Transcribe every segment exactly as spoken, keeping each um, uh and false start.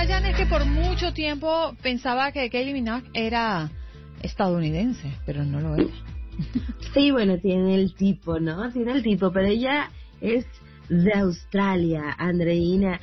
Jan, es que por mucho tiempo pensaba que Kylie Minogue era estadounidense, pero no lo era. Sí, bueno, tiene el tipo, ¿no? Tiene el tipo, pero ella es de Australia, Andreina,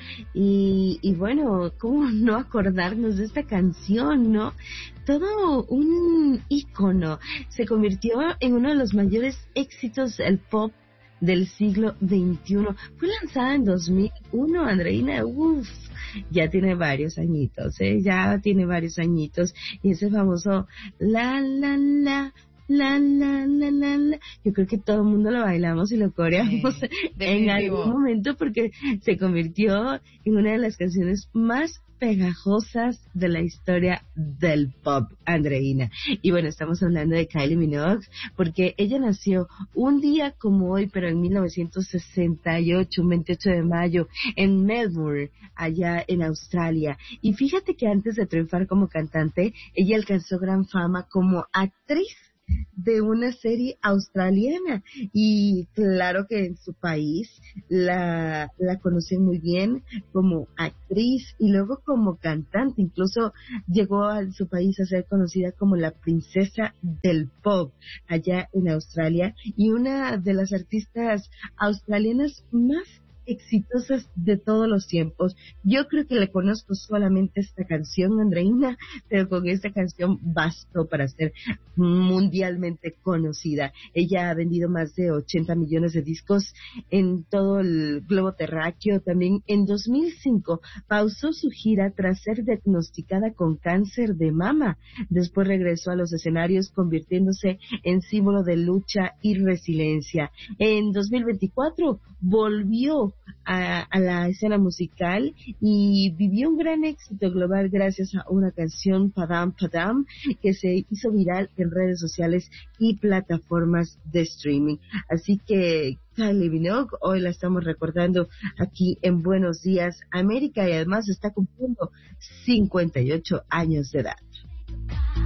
y, y bueno, ¿cómo no acordarnos de esta canción, no? Todo un ícono, se convirtió en uno de los mayores éxitos del pop del siglo veintiuno. Fue lanzada en dos mil uno, Andreina, uff, ya tiene varios añitos, ¿eh? Ya tiene varios añitos, y ese famoso la, la, la, La, la, la, la, la. Yo creo que todo el mundo lo bailamos y lo coreamos sí, en algún momento porque se convirtió en una de las canciones más pegajosas de la historia del pop, Andreina. Y bueno, estamos hablando de Kylie Minogue porque ella nació un día como hoy, pero en mil novecientos sesenta y ocho, veintiocho de mayo, en Melbourne, allá en Australia. Y fíjate que antes de triunfar como cantante, ella alcanzó gran fama como actriz de una serie australiana, y claro que en su país la, la conocen muy bien como actriz y luego como cantante. Incluso llegó a su país a ser conocida como la princesa del pop allá en Australia, y una de las artistas australianas más exitosas de todos los tiempos. Yo creo que le conozco solamente esta canción, Andreina, pero con esta canción bastó para ser mundialmente conocida. Ella ha vendido más de ochenta millones de discos en todo el globo terráqueo. También en dos mil cinco pausó su gira tras ser diagnosticada con cáncer de mama. Después regresó a los escenarios convirtiéndose en símbolo de lucha y resiliencia. En dos mil veinticuatro volvió A, a la escena musical y vivió un gran éxito global gracias a una canción, Padam Padam, que se hizo viral en redes sociales y plataformas de streaming. Así que Kylie Minogue hoy la estamos recordando aquí en Buenos Días América, y además está cumpliendo cincuenta y ocho años de edad.